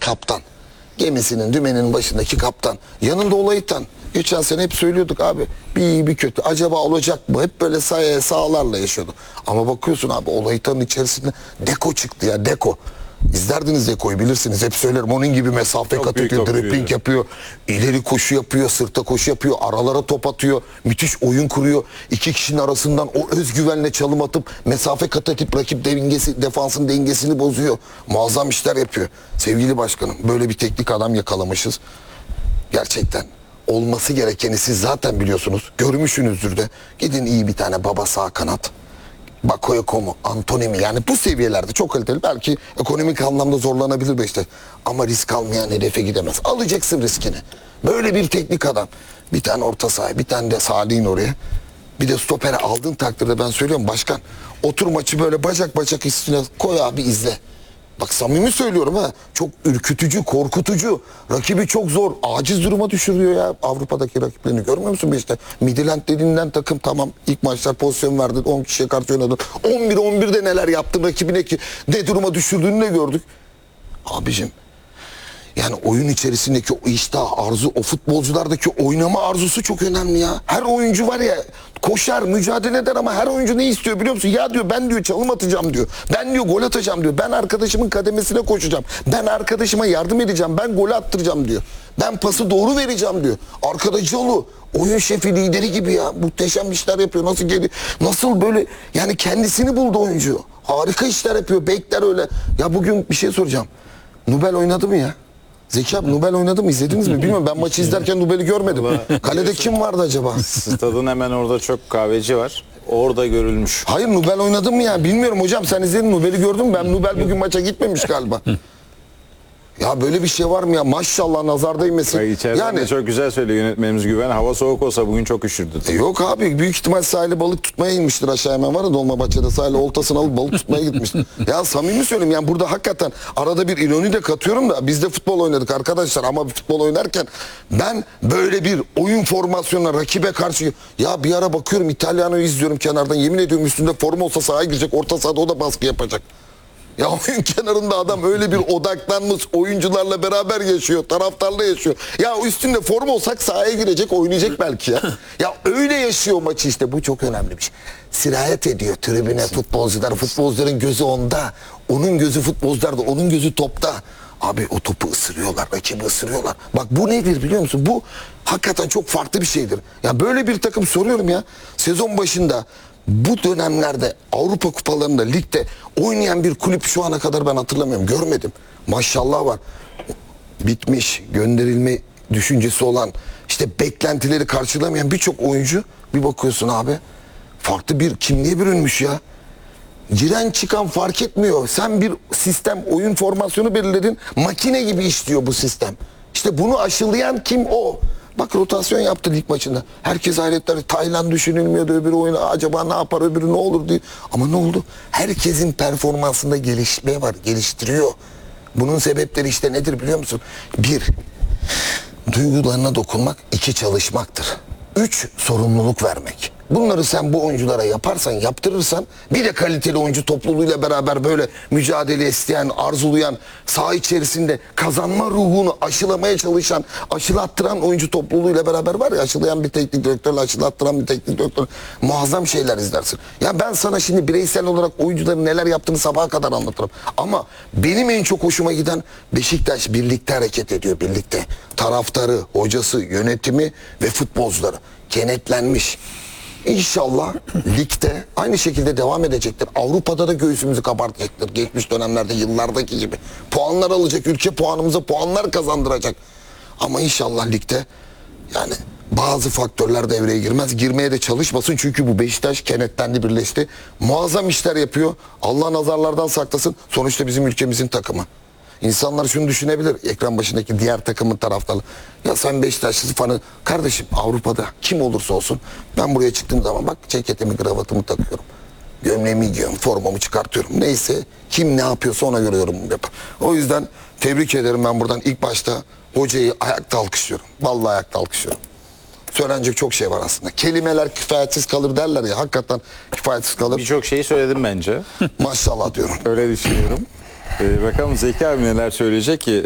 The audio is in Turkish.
kaptan. Gemisinin dümenin başındaki kaptan. Yanında Olaytan. Geçen sene hep söylüyorduk abi, bir iyi bir kötü. Acaba olacak mı? Hep böyle sağlarla yaşıyordu. Ama bakıyorsun abi, Olaytan'ın içerisinde Deko çıktı ya, Deko. İzlerdiniz Deko'yu, bilirsiniz. Hep söylerim, onun gibi mesafe kat ediyor, dribbling yapıyor. İleri koşu yapıyor, sırta koşu yapıyor. Aralara top atıyor. Müthiş oyun kuruyor. İki kişinin arasından o özgüvenle çalım atıp mesafe kat edip rakip defansın dengesini bozuyor. Muazzam işler yapıyor. Sevgili başkanım, böyle bir teknik adam yakalamışız. Gerçekten olması gerekeni siz zaten biliyorsunuz. Görmüşsünüzdür de. Gidin iyi bir tane baba sağ kanat. Bakayoko mu, Antony mi? Yani bu seviyelerde çok kaliteli. Belki ekonomik anlamda zorlanabilir Beşiktaş. Ama risk almayan hedefe gidemez. Alacaksın riskini. Böyle bir teknik adam. Bir tane orta saha, bir tane de Salih'in oraya. Bir de stopere aldığın takdirde ben söylüyorum başkan. Otur maçı böyle bacak bacak üstüne koy abi, izle. Bak samimi söylüyorum ha. Çok ürkütücü, korkutucu. Rakibi çok zor. Aciz duruma düşürüyor ya. Avrupa'daki rakiplerini görmüyor musun Beşiktaş? Midland dediğinden takım tamam. İlk maçlar pozisyon verdi. 10 kişiye karşı oynadın. 11-11'de neler yaptın rakibine ki ne duruma düşürdüğünü de gördük. Abicim, yani oyun içerisindeki o iştah, arzu, o futbolculardaki oynama arzusu çok önemli ya. Her oyuncu var ya, koşar, mücadele eder ama her oyuncu ne istiyor biliyor musun? Ya diyor, ben diyor çalım atacağım diyor. Ben diyor gol atacağım diyor. Ben arkadaşımın kademesine koşacağım. Ben arkadaşıma yardım edeceğim. Ben gol attıracağım diyor. Ben pası doğru vereceğim diyor. Arkadaşıoğlu oyun şefi, lideri gibi ya. Muhteşem işler yapıyor. Nasıl böyle, yani kendisini buldu oyuncu. Harika işler yapıyor. Bekler öyle. Ya bugün bir şey soracağım. Nubel oynadı mı ya? Zeki abi, Nubel oynadı mı? İzlediniz mi? Bilmiyorum. Ben maçı izlerken Nubel'i görmedim. Kalede kim vardı acaba? Stadın hemen orada çok kahveci var. Orada görülmüş. Hayır, Nubel oynadı mı ya? Bilmiyorum hocam. Sen izledin, Nubel'i gördün mü? Ben Nubel bugün maça gitmemiş galiba. Ya böyle bir şey var mı ya? Maşallah, nazar değmesin. İçeriden de çok güzel söylüyor yönetmenimiz Güven. Hava soğuk olsa bugün çok üşürdü. Yok abi, büyük ihtimal sahile balık tutmaya inmiştir, aşağı hemen var ya Dolmabahçe'de sahile oltasını alıp balık tutmaya gitmiştir. Ya samimi söyleyeyim, yani burada hakikaten arada bir ironi de katıyorum da, biz de futbol oynadık arkadaşlar ama futbol oynarken ben böyle bir oyun formasyonuna rakibe karşı, ya bir ara bakıyorum İtalyano'yu izliyorum kenardan, yemin ediyorum üstünde forma olsa sahaya girecek, orta sahada o da baskı yapacak. Ya oyun kenarında adam öyle bir odaklanmış, oyuncularla beraber yaşıyor, taraftarla yaşıyor. Ya üstünde forma olsak sahaya girecek, oynayacak belki ya. Ya öyle yaşıyor maçı işte, bu çok önemli bir şey. Sirayet ediyor tribüne futbolcular, futbolcuların gözü onda. Onun gözü futbolcularda, onun gözü topta. Abi o topu ısırıyorlar, rakibi ısırıyorlar. Bak bu nedir biliyor musun? Bu hakikaten çok farklı bir şeydir. Ya böyle bir takım, soruyorum ya, sezon başında bu dönemlerde Avrupa kupalarında, ligde oynayan bir kulüp şu ana kadar ben hatırlamıyorum, görmedim. Maşallah var. Bitmiş, gönderilme düşüncesi olan, işte beklentileri karşılamayan birçok oyuncu, bir bakıyorsun abi, farklı bir kimliğe bürünmüş ya. Giren çıkan fark etmiyor. Sen bir sistem, oyun formasyonu belirledin, makine gibi işliyor bu sistem. İşte bunu aşılayan kim? O. Bak rotasyon yaptı lig maçında. Herkes hayretler. Tayland düşünülmüyordu, öbürü oyunu acaba ne yapar, öbürü ne olur diye. Ama ne oldu? Herkesin performansında gelişme var, geliştiriyor. Bunun sebepleri işte nedir biliyor musun? 1. Duygularına dokunmak. 2. Çalışmaktır. 3. Sorumluluk vermek. Bunları sen bu oyunculara yaparsan, yaptırırsan, bir de kaliteli oyuncu topluluğuyla beraber böyle mücadele isteyen, arzulayan, saha içerisinde kazanma ruhunu aşılamaya çalışan, aşılattıran oyuncu topluluğuyla beraber var ya, aşılayan bir teknik direktörle aşılattıran bir teknik direktör, muazzam şeyler izlersin. Ya ben sana şimdi bireysel olarak oyuncuların neler yaptığını sabaha kadar anlatırım. Ama benim en çok hoşuma giden, Beşiktaş birlikte hareket ediyor, birlikte. Taraftarı, hocası, yönetimi ve futbolcuları kenetlenmiş. İnşallah ligde aynı şekilde devam edecektir. Avrupa'da da göğsümüzü kabartacaktır. Geçmiş dönemlerde, yıllardaki gibi. Puanlar alacak, ülke puanımıza puanlar kazandıracak. Ama inşallah ligde yani bazı faktörler devreye girmez. Girmeye de çalışmasın, çünkü bu Beşiktaş kenetlendi, birleşti. Muazzam işler yapıyor. Allah nazarlardan saklasın. Sonuçta bizim ülkemizin takımı. İnsanlar şunu düşünebilir, ekran başındaki diğer takımın taraftarı. Ya sen Beşiktaşlı fanı, kardeşim Avrupa'da kim olursa olsun, ben buraya çıktığım zaman bak ceketimi, kravatımı takıyorum. Gömleğimi giyiyorum, formamı çıkartıyorum. Neyse, kim ne yapıyorsa ona göre yorumumu yapar. O yüzden tebrik ederim ben buradan ilk başta hocayı, ayakta alkışlıyorum. Vallahi ayakta alkışlıyorum. Söylenecek çok şey var aslında. Kelimeler kifayetsiz kalır derler ya, hakikaten kifayetsiz kalır. Birçok şeyi söyledim bence. Maşallah diyorum. Öyle düşünüyorum. Bakalım Zeki abi neler söyleyecek ki?